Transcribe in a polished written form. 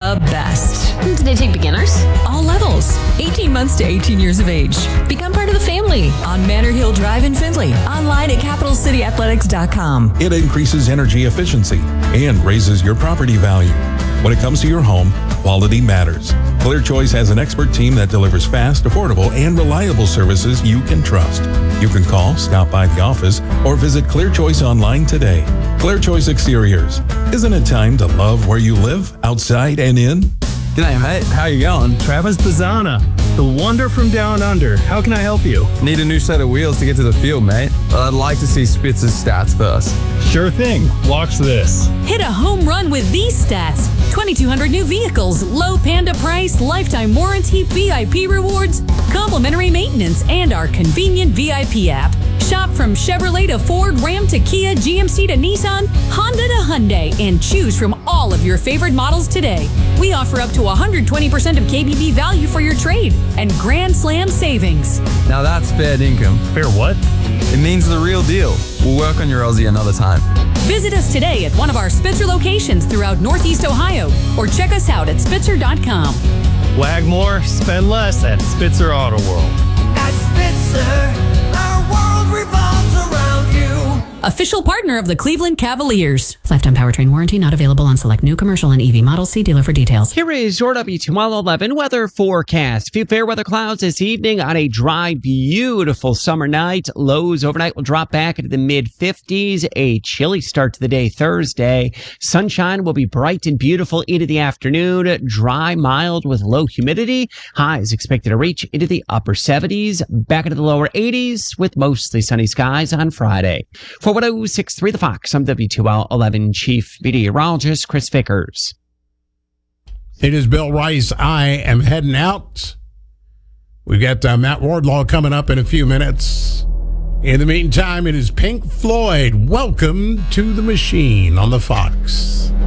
the best. Do they take beginners? All levels. 18 months to 18 years of age. Become part of the family on Manor Hill Drive in Findlay. Online at capitalcityathletics.com. It increases energy efficiency and raises your property value. When it comes to your home, quality matters. Clear Choice has an expert team that delivers fast, affordable, and reliable services you can trust. You can call, stop by the office, or visit Clear Choice online today. Clear Choice Exteriors. Isn't it time to love where you live, outside and in? G'day, mate. How you going? Travis Pizzana, the wonder from down under. How can I help you? Need a new set of wheels to get to the field, mate. But I'd like to see Spitz's stats first. Sure thing. Watch this. Hit a home run with these stats. 2,200 new vehicles, low Panda price, lifetime warranty, VIP rewards, complimentary maintenance, and our convenient VIP app. Shop from Chevrolet to Ford, Ram to Kia, GMC to Nissan, Honda to Hyundai, and choose from all of your favorite models today. We offer up to 120% of KBB value for your trade and Grand Slam savings. Now that's fair income. Fair what? It means the real deal. We'll work on your Aussie another time. Visit us today at one of our Spitzer locations throughout Northeast Ohio or check us out at spitzer.com. Wag more, spend less at Spitzer Auto World. At Spitzer, our world revolves around you. Official partner of the Cleveland Cavaliers. Lifetime powertrain warranty not available on select new commercial and EV models. See dealer for details. Here is your W211 weather forecast. Few fair weather clouds this evening on a dry, beautiful summer night. Lows overnight will drop back into the mid-50s. A chilly start to the day Thursday. Sunshine will be bright and beautiful into the afternoon. Dry, mild with low humidity. Highs expected to reach into the upper 70s. Back into the lower 80s with mostly sunny skies on Friday. For 1063 The Fox, I'm W2L11 Chief Meteorologist Chris Vickers. It is Bill Rice. I am heading out. We've got Matt Wardlaw coming up in a few minutes. In the meantime, it is Pink Floyd. Welcome to the Machine on the Fox.